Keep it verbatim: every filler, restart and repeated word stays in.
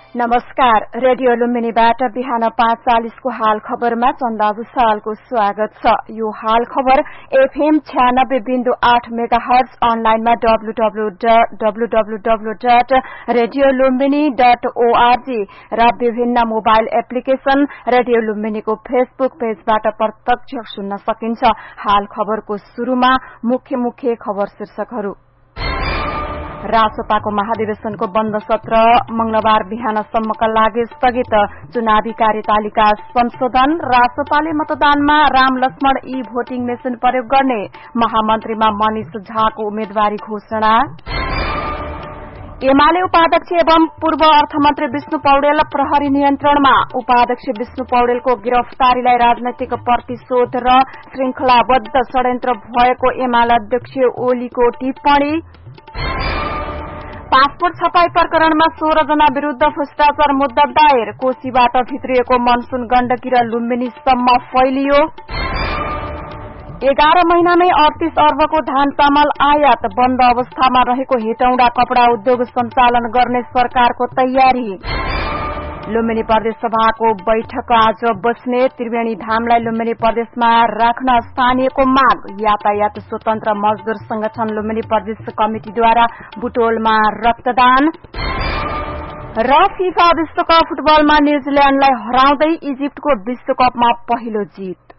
नमस्कार। रेडियो लुम्बिनीबाट बिहान पाँच चालिसको हाल खबरमा चन्दा भुसालको स्वागत छ। यो हाल खबर एफएम छ्यानब्बे बिन्दु आठ मेगा हर्ज, अनलाइनमा W W W dot radio Lumbini dot ORG र विभिन्न मोबाइल एप्लिकेशन रेडियो लुम्बिनीको फेसबुक पेजबाट प्रत्यक्ष सुन्न सकिन्छ। हाल खबरको शुरूमा मुख्य मुख्य खबर शीर्षकहरू। रासोपाको महाधिवेशनको बन्द सत्र मंगलबार बिहानसम्मका लागि स्थगित। चुनावी कार्यतालिका संशोधन। रासोपाले मतदानमा राम लक्ष्मण ई भोटिङ मेसिन प्रयोग गर्ने। महामन्त्रीमा मनिष झाको उम्मेद्वारी घोषणा। एमाले उपाध्यक्ष एवं पूर्व अर्थमन्त्री विष्णु पौडेल प्रहरी नियन्त्रणमा। उपाध्यक्ष विष्णु पौडेलको गिरफ्तारीलाई राजनैतिक प्रतिशोध र श्रृंखलाबद्ध षड्यन्त्र भएको एमाले अध्यक्ष ओलीको टिप्पणी। पासपोर्ट छपाई प्रकरणमा सोह्र जना विरूद्ध भ्रष्टाचार मुद्दा दायर। कोशीबाट भित्रिएको मनसून गण्डकी र लुम्बिनीसम्म फैलियो। एघार महिनामै अडतीस अर्बको धान चामल आयात। बन्द अवस्थामा रहेको हेटौँडा कपड़ा उद्योग सञ्चालन गर्ने सरकारको तयारी। लुम्बिनी प्रदेश सभाको बैठक आज बस्ने। त्रिवेणी धामलाई लुम्बिनी प्रदेशमा राख्न स्थानीयको माग। यातायात स्वतन्त्र मजदूर संगठन लुम्बिनी प्रदेश कमिटिद्वारा बुटोलमा रक्तदान। र फिफा विश्वकप फुटबलमा न्यूजील्याण्डलाई हराउँदै इजिप्टको विश्वकपमा पहिलो जित।